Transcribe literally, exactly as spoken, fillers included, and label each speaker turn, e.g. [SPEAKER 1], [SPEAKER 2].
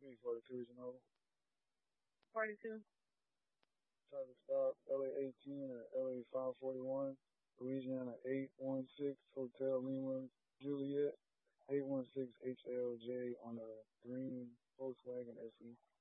[SPEAKER 1] three forty-two is Nova.
[SPEAKER 2] forty-two.
[SPEAKER 1] Traffic stop, L A eighteen at L A five forty-one, Louisiana eight one six, Hotel Lima, Juliet, eight one six H L J on a green Volkswagen S E.